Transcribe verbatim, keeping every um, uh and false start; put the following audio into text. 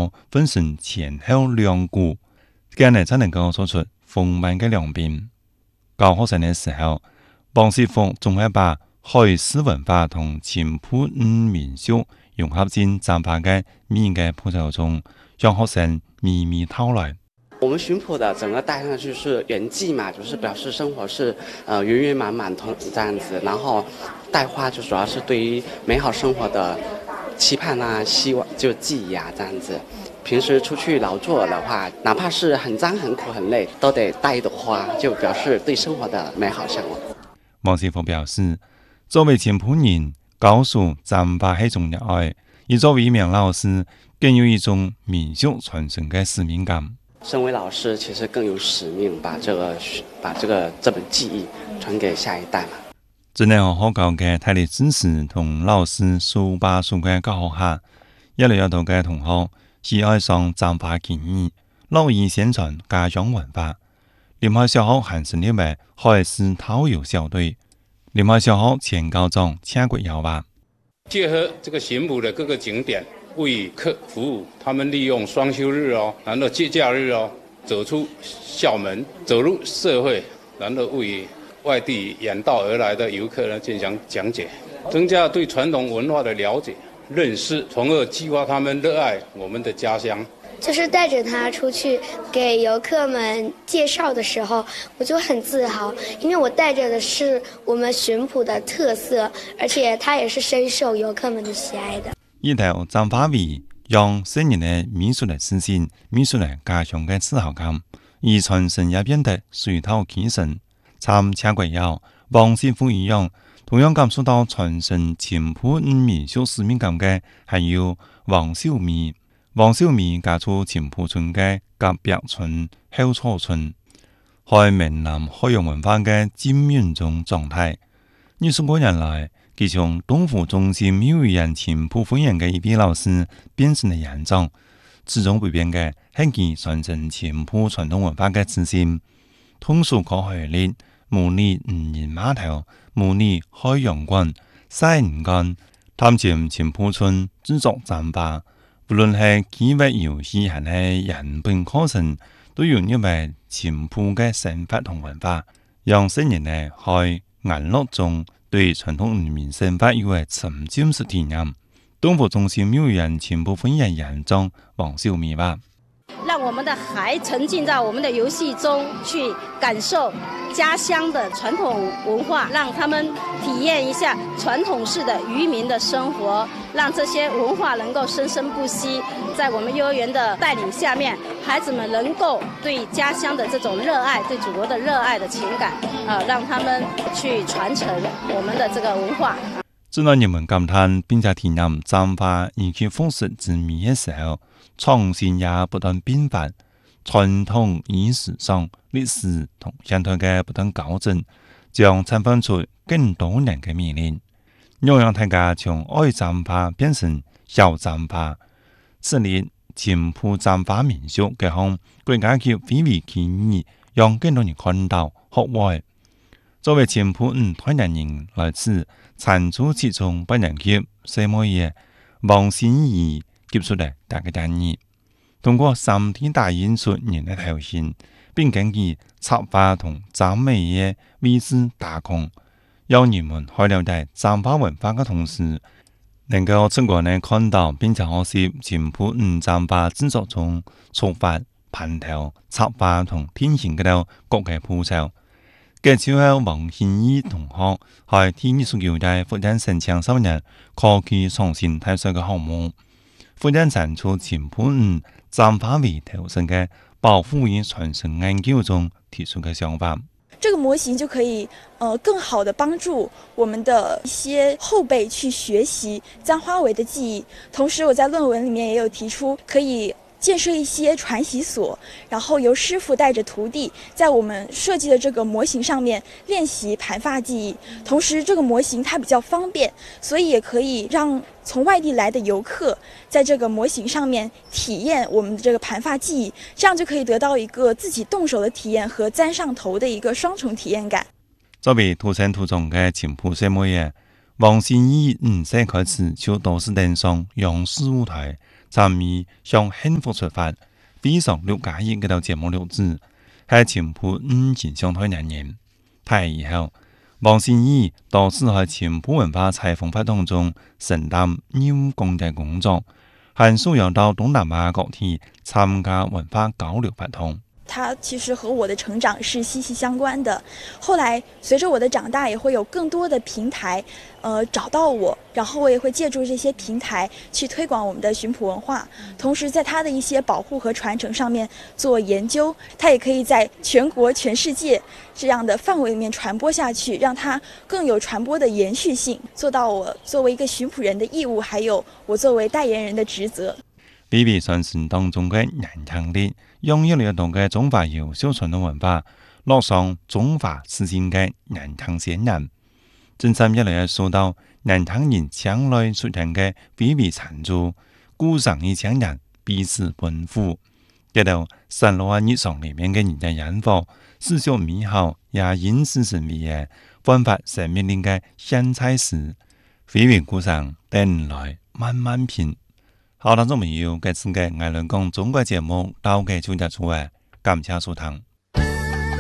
后分成前后两股，这样呢才能够做出丰满嘅两边。教學生嘅時候，王師傅仲係把海事文化同前埔五民俗融合進砧板嘅美嘅鋪頭中，向學生秘密透來。 我们巡捕的整个带上去是圆寂嘛，就是表示生活是呃圆圆满满这样子，然后带花就主要是对于美好生活的期盼啊、希望就记忆啊这样子。平时出去劳作的话，哪怕是很脏、很苦、很累，都得带一朵花，就表示对生活的美好向往。 王師傅表示，作為前埔人，教授砧板係種熱愛，而作為一名老師，更有一種民俗傳承嘅使命感。 身为老师，其实更有使命，把这个把这个这本技艺传给下一代嘛。 真係學校嘅體力知識同老師數把數嘅教學下，一來有度嘅同學是愛上砧板技藝，樂意宣傳家鄉文化。臨海小學還成立為海事陶窯小隊，臨海小學前校長請過邀吧。 結合這個巡捕的各個景點，為客服務，他們利用雙休日哦，然後節假日哦，走出校門，走入社會，然後為外地遠道而來的遊客呢進行講解，增加對傳統文化的了解、認識，從而激發他們熱愛我們的家鄉。 就是帶着他出去給遊客們介紹的時候，我就很自豪，因為我帶着的是我們巡捕的特色，而且他也是深受遊客們的喜愛的。 一頭砧板味讓新人的民俗的自信、民俗的家鄉的自豪感，而傳承也變得水到渠成。參請過邀，王師傅一樣，同樣感受到傳承前埔五民俗使命感嘅，還有王秀美。王秀美嫁出前埔村嘅甲壁村、後草村，喺閩南海洋文化嘅浸潤中狀態。二十多年來，佢從東湖中心廟宇人前埔歡迎嘅一位老師變成了園長，始終不變嘅係佢傳承前埔傳統文化嘅自信。通俗可學歷，模擬漁人碼頭，模擬海洋館、曬魚竿，探潛前埔村製作砧板。無論係體育遊戲還係人本課程，都融入為前埔嘅生活同文化，讓新人呢喺娛樂中對傳統漁民生活有個沉浸式體驗。東湖中心廟宇人前埔歡迎園長王秀美吧。 讓我們的孩沉浸在我們的遊戲中，去感受家鄉的傳統文化，讓他們體驗一下傳統式的漁民的生活，讓這些文化能夠生生不息。在我們幼兒園的帶領下面，孩子們能夠對家鄉的這種熱愛，對祖國的熱愛的情感，啊、呃，讓他們去傳承我們的這個文化。 正當人們感嘆並且體驗砧板延續風俗之美嘅時候，創新也不斷變化，傳統與時尚、歷史同現代嘅不斷校正，將產生出更多人嘅魅力。讓讓大家從愛砧板變成小砧板，設立前埔砧板民俗嘅項國家級非遺企業，讓更多人看到學會。作為前埔五代人人來自參與其中八年級細末嘢王先義接出嚟大嘅建議，通過三 D 打印出人嘅頭像，並根據插畫同讚美嘅位置打孔，讓人們喺了解砧板文化嘅同時，能夠直觀地看到並且學習前埔五砧板製作中觸發、盤頭、插畫同天線嘅到各嘅步驟。嘅超係王憲義同學係天藝術校大負責申請收入科技創新探索嘅項目，負責產出前埔五砧板為投身嘅保護與傳承研究中提出嘅想法。 這個模型就可以呃更好的幫助我們的一些後輩去學習簪花圍的技藝，同時我在論文裡面也有提出可以建設一些傳習所，然後由師傅帶着徒弟在我們設計的這個模型上面練習盤發技藝。同時這個模型它比較方便，所以也可以讓從外地來的遊客在這個模型上面體驗我們的這個盤發技藝，這樣就可以得到一個自己動手的體驗和簪上頭的一個雙重體驗感。 作為土生土長嘅前埔細末嘢，王先義五歲開始就都市登上央視舞台， 参与向幸福出发，非常了解呢個節目錄製，係前埔五前上台兩年。退役後，王善義多次喺前埔文化採訪活動中承擔邀功嘅工作，還受邀到東南亞各地參加文化交流活動。 它其實和我的成長是息息相關的。後來隨着我的長大，也會有更多的平台，呃，找到我，然後我也會借助這些平台去推廣我們的尋埔文化，同時在它的一些保護和傳承上面做研究，它也可以在全國、全世界這樣的範圍裡面傳播下去，讓它更有傳播的延續性，做到我作為一個尋埔人的義務，還有我作為代言人的職責。 B B 算是當中嘅人強烈，擁有了多嘅中華優秀傳統文化，落上中華自信嘅人強先人。正三一嚟說到人強人將來出現嘅 B B 產出，故上一強人彼此奔赴，一度生活喺日常裡面嘅人嘅引火，思想美好也因事成為嘅煥發生命力嘅新彩時，非為故上等來慢慢品。好，聽眾朋友，這次嘅我哋講中國節目到嘅就結束嘅，感謝收聽。